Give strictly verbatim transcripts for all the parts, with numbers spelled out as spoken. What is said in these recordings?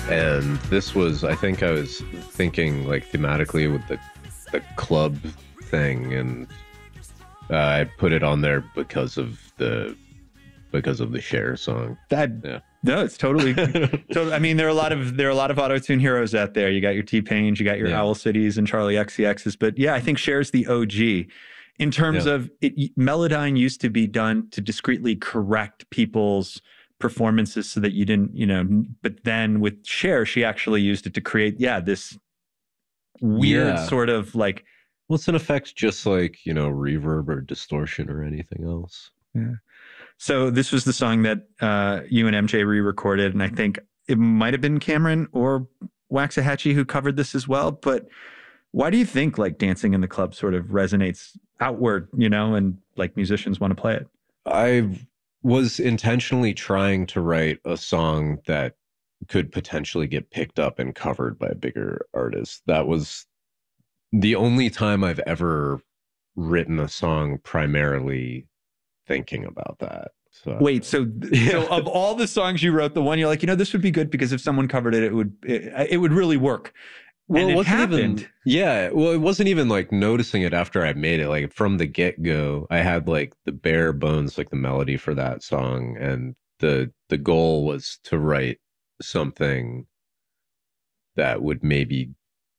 And this was, I think I was thinking like thematically with the the club thing, and uh, I put it on there because of the because of the Cher song. That yeah. No, it's totally. totally. I mean, there are a lot of there are a lot of auto-tune heroes out there. You got your T-Pains, you got your Yeah. Owl Cities and Charlie X C X's, but yeah, I think Cher's the O G. In terms Yeah. of it, Melodyne used to be done to discreetly correct people's performances so that you didn't, you know, but then with Cher, she actually used it to create, yeah, this weird Yeah. sort of like, Well, it's in effect just like, you know, reverb or distortion or anything else. yeah. So this was the song that uh, you and M J re-recorded, and I think it might have been Cameron or Waxahachie who covered this as well. But why do you think like Dancing in the Club sort of resonates outward, you know, and like musicians want to play it? I was intentionally trying to write a song that could potentially get picked up and covered by a bigger artist. That was the only time I've ever written a song primarily thinking about that. So Wait, so Yeah. so of all the songs you wrote, the one you're like, you know, this would be good because if someone covered it, it would it, it would really work. Well, And it it wasn't happened. even, yeah. Well, it wasn't even like noticing it after I made it. Like from the get go, I had like the bare bones, like the melody for that song, and the the goal was to write something that would maybe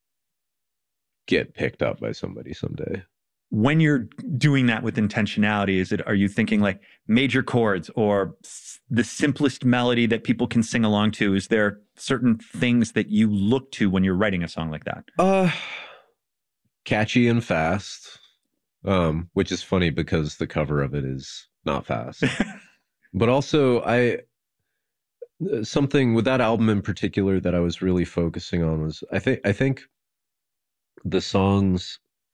get picked up by somebody someday. When you're doing that with intentionality, is it, are you thinking like major chords or s- the simplest melody that people can sing along to? Is there certain things that you look to when you're writing a song like that? Uh, catchy and fast, um, which is funny because the cover of it is not fast. But also, I something with that album in particular that I was really focusing on was I think I think the songs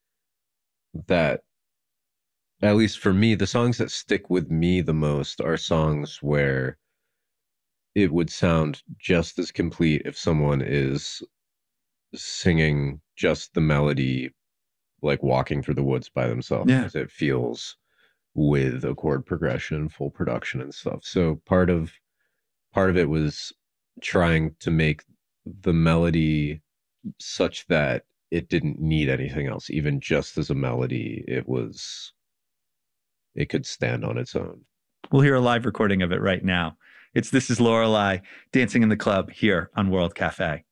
that, at least for me, the songs that stick with me the most are songs where it would sound just as complete if someone is singing just the melody, like walking through the woods by themselves, Yeah. as it feels with a chord progression, full production and stuff. So part of part of it was trying to make the melody such that it didn't need anything else. Even just as a melody, it was it could stand on its own. We'll hear a live recording of it right now. It's This Is Lorelei, Dancing in the Club here on World Cafe.